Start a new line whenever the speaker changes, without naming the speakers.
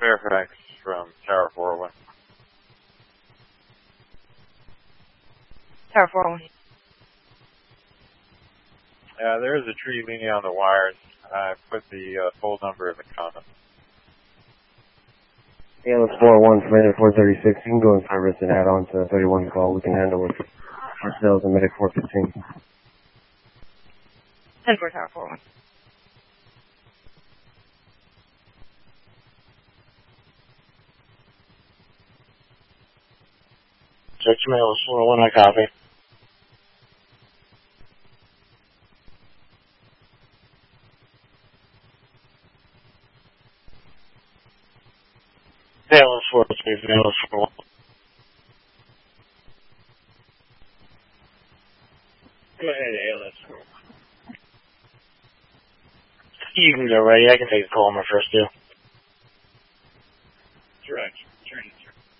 Fairfax from Tower 401.
Tower 401.
There is a tree leaning on the wires. I put the full number in the comment.
ALS 401, Commander 436. You can go in service and add on to 31 call. We can handle it ourselves and Medic 415.
10-4 Tower 401.
Check your mail, 401, I copy. ALS 403, ALS 401. Go ahead, ALS 401. You can go ready, I can take the call on my first deal.
Direct, turn it.